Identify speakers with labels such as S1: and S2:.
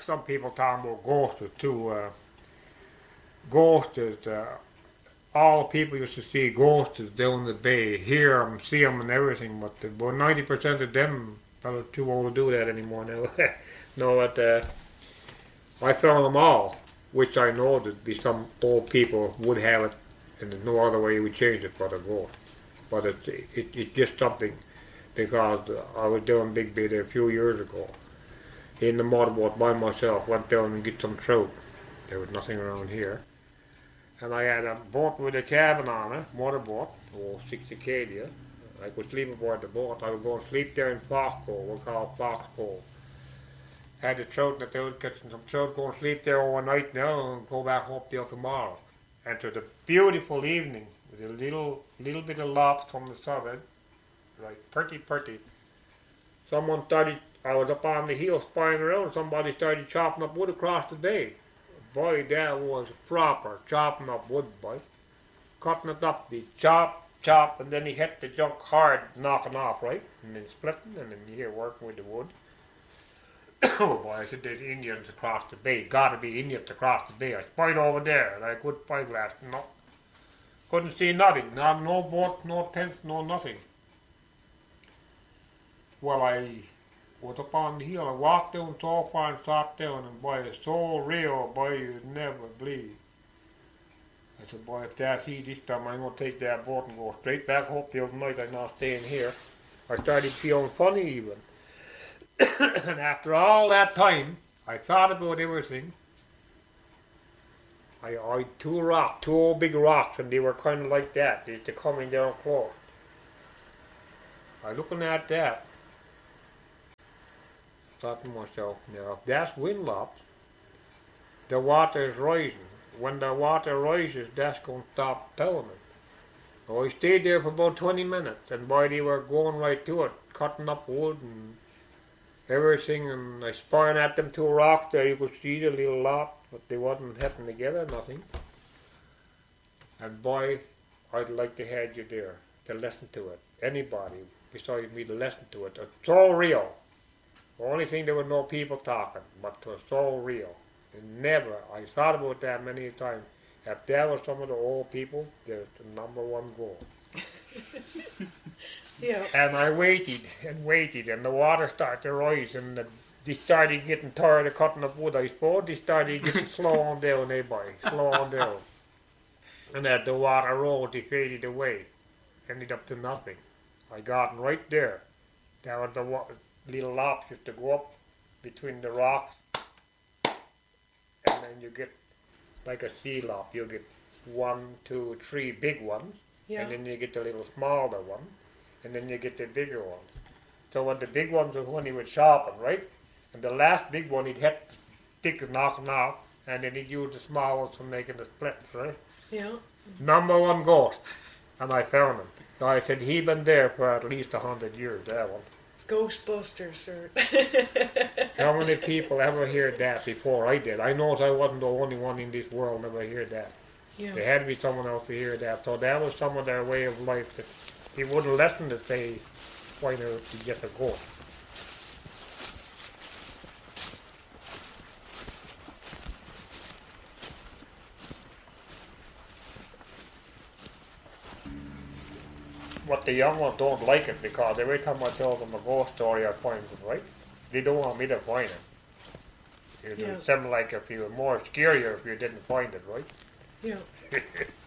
S1: some people talking about ghosts too. Ghosts is, all people used to see ghosts down the bay, hear them, see them and everything, but about 90% of them are too old to do that anymore now. No, that I found them all, which I know that be some old people would have it, and there's no other way you would change it but a ghost. But it's just something, because I was down Big Bay there a few years ago, in the motorboat by myself, went down and get some trout. There was nothing around here. And I had a boat with a cabin on it, motorboat, 60 kVA. I could sleep aboard the boat. I would go and sleep there in Fox Cove, we call it Fox Cove. Had the trout in the town, catching some trout, go and sleep there overnight now and go back up there tomorrow. And it was a beautiful evening with a little bit of lops from the sun, like pretty. Someone started, I was up on the hill spying around, somebody started chopping up wood across the bay. Boy, that was proper chopping up wood, boy. Cutting it up, he chop, and then he hit the junk hard, knocking off, right? And then splitting, and then you hear working with the wood. Oh boy, I said there's Indians across the bay. Gotta be Indians across the bay. I spied over there, and I had a good spyglass. No, couldn't see nothing. No boats, no tents, no nothing. Well, I was up on the hill. I walked down so far and sat down, and boy, it's so real, boy, you'd never believe. I said, boy, if that's he this time, I'm going to take that boat and go straight back home the other night. I'm not staying here. I started feeling funny even. And after all that time, I thought about everything. I had two old big rocks, and they were kind of like that. They're coming down close. I looking at that, thought to myself, now if that's windlops, the water is rising. When the water rises, that's going to stop pounding. So I stayed there for about 20 minutes, and boy, they were going right to it, cutting up wood and everything, and I spying at them two rocks there. You could see the little lops, but they wasn't hitting together, nothing. And boy, I'd like to have you there to listen to it. Anybody besides me to listen to it. It's so real. The only thing, there were no people talking, but it was so real. And never, I thought about that many times. If that was some of the old people, they're the number one goal.
S2: Yeah.
S1: And I waited, and the water started to rise, and they started getting tired of cutting up wood, I suppose. They started getting slow on down, slow on down. And as the water rose, they faded away. Ended up to nothing. I got right there. There was the little lops used to go up between the rocks, and then you get like a sea lop. You get 1, 2, 3 big ones,
S2: Yeah.
S1: and then you get the little smaller one, and then you get the bigger ones. So when the big ones was when he would sharpen, right? And the last big one he'd hit thick and knock them out, and then he'd use the small ones for making the splits, right?
S2: Yeah.
S1: Number one ghost. And I found him. So I said he'd been there for at least 100 years, that one.
S2: Ghostbusters, or
S1: How many people ever heard that before I did? I know I wasn't the only one in this world never heard that.
S2: yeah.
S1: There had to be someone else to hear that. So that was some of their way of life. That he wouldn't listen to say, why not to get a ghost. But the young ones don't like it, because every time I tell them a ghost story, I find it, right? They don't want me to find it. It would
S2: Yeah.
S1: seem like if you were more scarier if you didn't find it, right?
S2: Yeah.